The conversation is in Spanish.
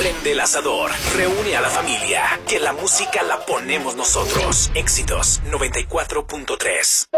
Prende el asador, reúne a la familia, que la música la ponemos nosotros. Éxitos 94.3.